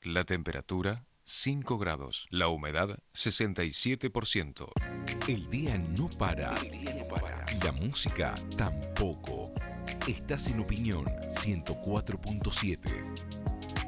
La temperatura 5 grados. La humedad 67%. El día no para. La música tampoco. Estás en Opinión 104.7.